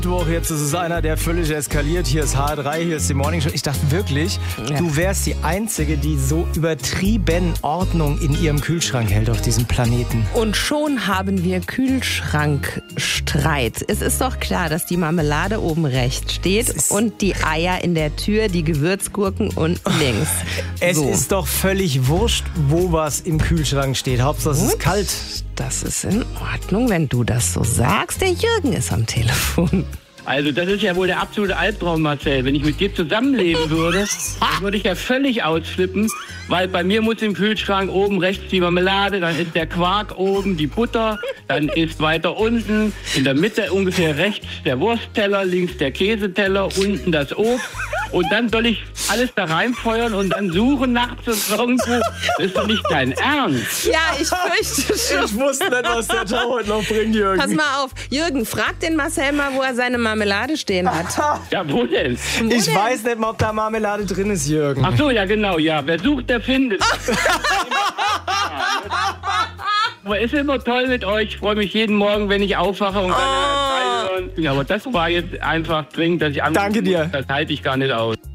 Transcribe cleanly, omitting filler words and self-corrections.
Mittwoch, jetzt ist es einer, der völlig eskaliert. Hier ist HR3, hier ist die Morning Show. Ich dachte wirklich, du wärst die Einzige, die so übertrieben Ordnung in ihrem Kühlschrank hält auf diesem Planeten. Und schon haben wir Kühlschrankstreit. Es ist doch klar, dass die Marmelade oben rechts steht und die Eier in der Tür, die Gewürzgurken unten links. Es ist doch völlig wurscht, wo was im Kühlschrank steht. Hauptsache es ist kalt. Das ist in Ordnung, wenn du das so sagst. Der Jürgen ist am Telefon. Also das ist ja wohl der absolute Albtraum, Marcel. Wenn ich mit dir zusammenleben würde, dann würde ich ja völlig ausflippen, weil bei mir muss im Kühlschrank oben rechts die Marmelade, dann ist der Quark oben, die Butter, dann ist weiter unten, in der Mitte ungefähr rechts der Wurstteller, links der Käseteller, unten das Obst. Und dann soll ich alles da reinfeuern und dann suchen nachts und irgendwo. Das ist doch nicht dein Ernst. Ja, ich fürchte schon. Ich wusste nicht, was der Tag heute noch bringt, Jürgen. Pass mal auf. Jürgen, frag den Marcel mal, wo er seine Marmelade stehen hat. Ja, wo denn? Ich weiß nicht mal, ob da Marmelade drin ist, Jürgen. Ach so, ja genau, ja. Wer sucht, der findet. Aber ist immer toll mit euch. Ich freue mich jeden Morgen, wenn ich aufwache und kann hören. Aber das war jetzt einfach dringend, dass ich anrufe. Danke dir. Das halte ich gar nicht aus.